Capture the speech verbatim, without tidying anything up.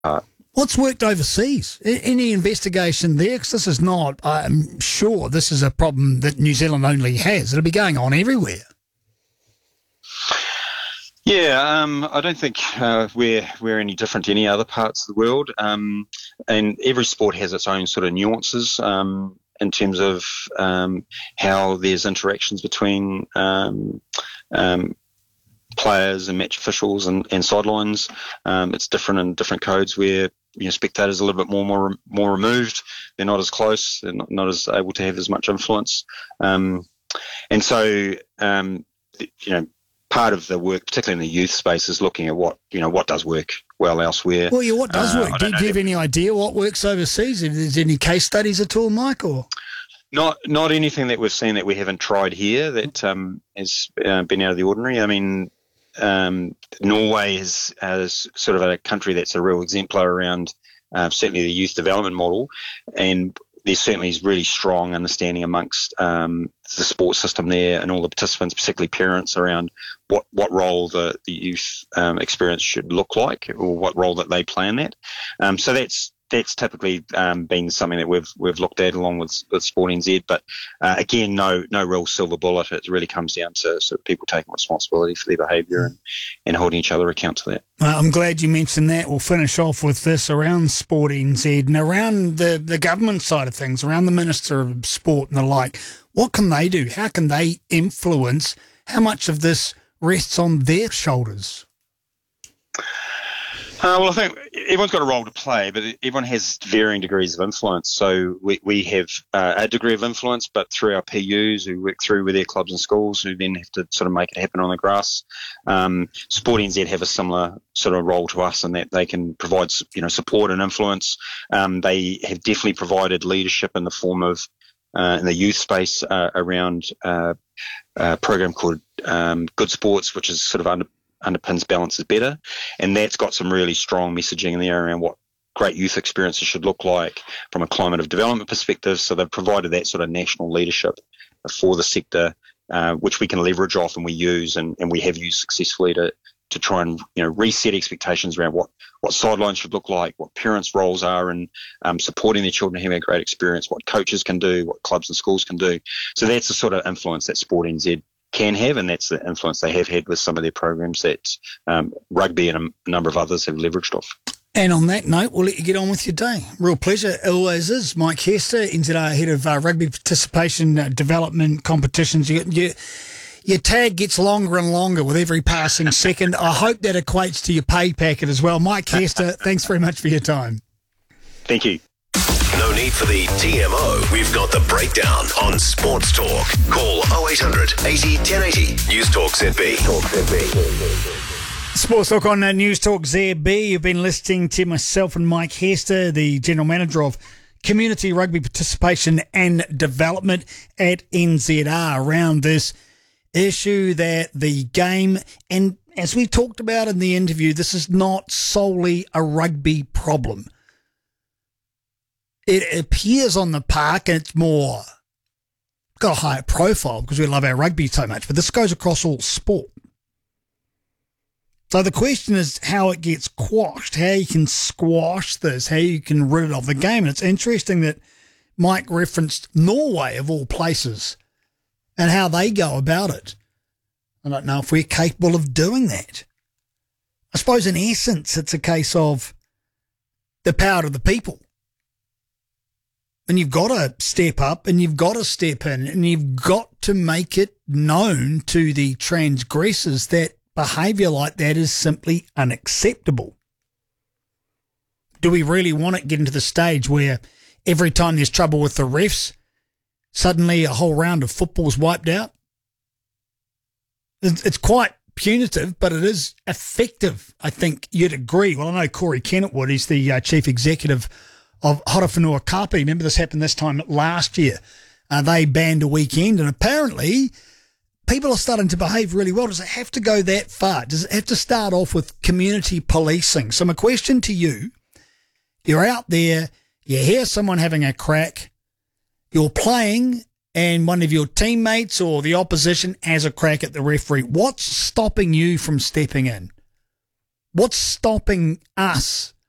part. What's worked overseas? Any investigation there? Because this is not, I'm sure this is a problem that New Zealand only has. It'll be going on everywhere. Yeah, um, I don't think uh, we're we're any different to any other parts of the world. Um, and every sport has its own sort of nuances um, in terms of um, how there's interactions between um, um, players and match officials and, and sidelines. Um, it's different in different codes where you know spectators are a little bit more more more removed. They're not as close. They're not, not as able to have as much influence. Um, and so um, you know. Part of the work, particularly in the youth space, is looking at what you know what does work well elsewhere. Well, yeah, what does uh, work? Do, do you have any idea what works overseas? If there's any case studies at all, Mike? Or not not anything that we've seen that we haven't tried here that um, has uh, been out of the ordinary. I mean, um, Norway is, is sort of a country that's a real exemplar around uh, certainly the youth development model, and there certainly is really strong understanding amongst um, the sports system there and all the participants, particularly parents, around what, what role the, the youth um, experience should look like or what role that they play in that. Um, so that's that's typically um, been something that we've we've looked at along with, with Sport N Z. But uh, again, no no real silver bullet. It really comes down to sort of people taking responsibility for their behaviour and, and holding each other account to that. Well, I'm glad you mentioned that. We'll finish off with this around Sport N Z and around the, the government side of things, around the Minister of Sport and the like. What can they do? How can they influence? How much of this rests on their shoulders? Uh, well, I think everyone's got a role to play, but everyone has varying degrees of influence. So we, we have uh, a degree of influence, but through our P Us who work through with their clubs and schools who then have to sort of make it happen on the grass. Um, Sport N Z have a similar sort of role to us in that they can provide you know support and influence. Um, they have definitely provided leadership in the form of uh, in the youth space uh, around uh, a program called um, Good Sports, which is sort of under underpins Balance is Better, and that's got some really strong messaging in there around what great youth experiences should look like from a climate of development perspective. So they've provided that sort of national leadership for the sector, uh, which we can leverage off and we use and, and we have used successfully to to try and you know reset expectations around what, what sidelines should look like, what parents' roles are in um, supporting their children having a great experience, what coaches can do, what clubs and schools can do. So that's the sort of influence that Sport N Z can have, and that's the influence they have had with some of their programs that um, rugby and a number of others have leveraged off. And on that note, we'll let you get on with your day. Real pleasure, it always is. Mike Hester, N Z R Head of uh, Rugby Participation uh, Development Competitions. You, you, your tag gets longer and longer with every passing second. I hope that equates to your pay packet as well. Mike Hester, thanks very much for your time. Thank you. No need for the T M O. We've got the breakdown on Sports Talk. Call oh eight hundred eighty ten eighty. News Talk Z B. Sports Talk on uh, News Talk Z B. You've been listening to myself and Mike Hester, the General Manager of Community Rugby Participation and Development at N Z R, around this issue that the game, and as we talked about in the interview, this is not solely a rugby problem. It appears on the park and it's more got a higher profile because we love our rugby so much, but this goes across all sport. So the question is how it gets quashed, how you can squash this, how you can rid it of the game. And it's interesting that Mike referenced Norway, of all places, and how they go about it. I don't know if we're capable of doing that. I suppose in essence it's a case of the power of the people. And you've got to step up and you've got to step in and you've got to make it known to the transgressors that behaviour like that is simply unacceptable. Do we really want it getting to the stage where every time there's trouble with the refs, suddenly a whole round of football is wiped out? It's quite punitive, but it is effective, I think you'd agree. Well, I know Corey Kennett would. He's the uh, chief executive of Horowhenua Kapi. Remember, this happened this time last year. Uh, they banned a weekend, and apparently people are starting to behave really well. Does it have to go that far? Does it have to start off with community policing? So my question to you, you're out there, you hear someone having a crack, you're playing, and one of your teammates or the opposition has a crack at the referee. What's stopping you from stepping in? What's stopping us